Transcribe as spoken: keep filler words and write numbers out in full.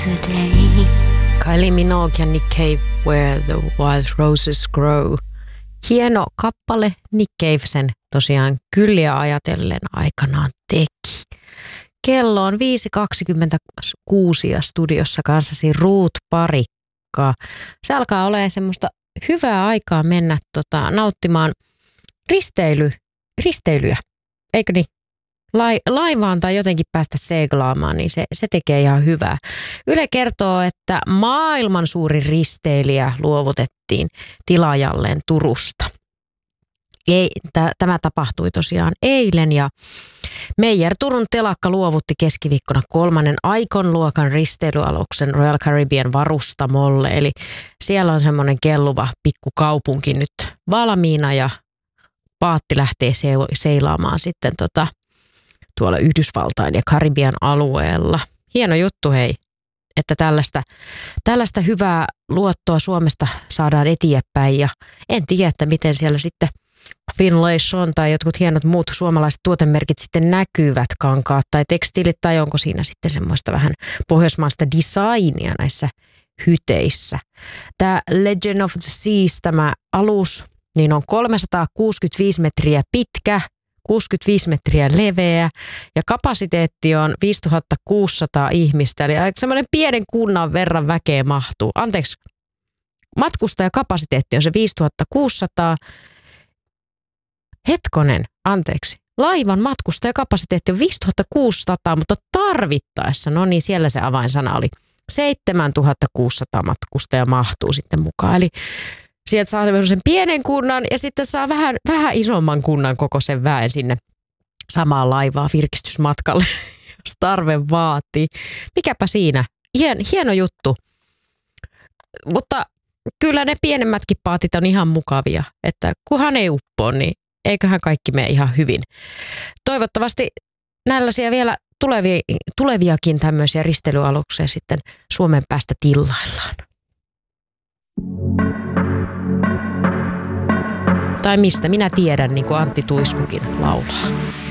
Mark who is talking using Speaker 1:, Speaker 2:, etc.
Speaker 1: today.
Speaker 2: Kylie Minogue ja Nick Cave, Where the Wild Roses Grow. Hieno kappale, Nick Cave sen tosiaan kyllä ajatellen aikanaan teki. Kello on viisi kaksikymmentäkuusi ja studiossa kanssasi Ruut Parikka. Se alkaa olemaan semmoista hyvää aikaa mennä tota, nauttimaan risteily, risteilyjä, eikö niin? Lai, laivaan tai jotenkin päästä seglaamaan, niin se, se tekee ihan hyvää. Yle kertoo, että maailman suurin risteilijä luovutettiin tilaajalleen Turusta. Ei, t- tämä tapahtui tosiaan eilen ja Meijer Turun telakka luovutti keskiviikkona kolmannen Icon-luokan risteilyaluksen Royal Caribbean varustamolle. Eli siellä on semmoinen kelluva pikkukaupunki nyt valmiina ja paatti lähtee se- seilaamaan sitten tota, tuolla Yhdysvaltain ja Karibian alueella. Hieno juttu hei, että tällaista, tällaista hyvää luottoa Suomesta saadaan eteenpäin ja en tiedä, että miten siellä sitten Finlayson tai jotkut hienot muut suomalaiset tuotemerkit sitten näkyvät, kankaat tai tekstiilit, tai onko siinä sitten semmoista vähän pohjoismaista designia näissä hyteissä. Tämä Legend of the Seas, tämä alus, niin on kolmesataakuusikymmentäviisi metriä pitkä, kuusikymmentäviisi metriä leveä ja kapasiteetti on viisituhatta kuusisataa ihmistä, eli aika semmoinen pienen kunnan verran väkeä mahtuu. Anteeksi, matkustajakapasiteetti on se viisituhatta kuusisataa. Hetkonen, anteeksi. Laivan matkustajakapasiteetti on viisituhatta kuusisataa, mutta tarvittaessa, no niin siellä se avainsana oli, seitsemäntuhatta kuusisataa matkustajaa mahtuu sitten mukaan. Eli sieltä saa sen pienen kunnan ja sitten saa vähän, vähän isomman kunnan koko sen väen sinne samaan laivaan virkistysmatkalle, jos tarve vaatii. Mikäpä siinä? Hien, hieno juttu. Mutta kyllä ne pienemmätkin paatit on ihan mukavia, että kunhan ei uppoo, niin eiköhän kaikki mene ihan hyvin. Toivottavasti nällaisia vielä tulevia, tuleviakin tämmöisiä risteilyaluksia sitten Suomen päästä tillaillaan. Tai mistä minä tiedän, niin kuin Antti Tuiskukin laulaa.